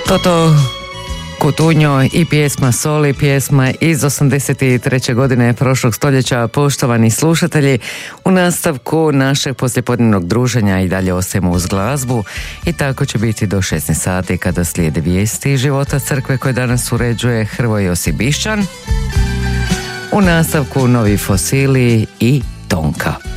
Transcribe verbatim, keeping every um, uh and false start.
Toto Cutugno i pjesma Soli, pjesma iz osamdeset treće godine prošlog stoljeća. Poštovani slušatelji, u nastavku našeg poslijepodnevnog druženja i dalje ostajemo uz glazbu i tako će biti do šesnaest sati kada slijede vijesti života crkve koje danas uređuje Hrvoje Josip Bišćan. U nastavku novi fosili i Tonka.